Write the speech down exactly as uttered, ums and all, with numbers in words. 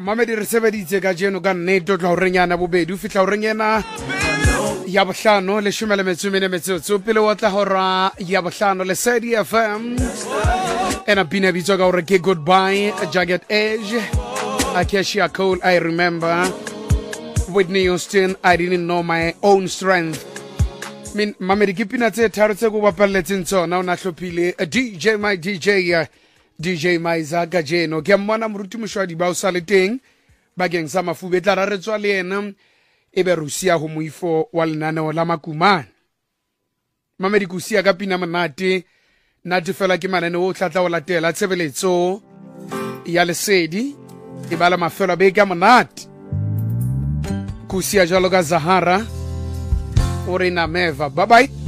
Mamedi re sebeditse ka jeno ka nnete tla horenyana bobedi o fitla horenyana ya bohlano le shome le metso mene metsotso pele wa tla hora ya bohlano le Sedi F M ena bina bitso ka hore ke Goodbye Jagged Edge Acacia Cole I Remember Whitney Houston I Didn't Know My Own Strength min mamedi ke pina tse tharo tse go bapalletseng tsona o na hlophile D J my D J uh, D J Maiza ka jeno ke mmona moruti moshwadi ba o sa le teng bakeng sa mafube tla ra re tswa le ena e be rusia ho moifo wa lenaneo la makumane mamedi kusia ka pina monate nate fela ke manane o tlatla o latela tshebeletso ya Lesedi e bala mafelo be ka monate kusia jalo ka Zahara ore na meva bye bye.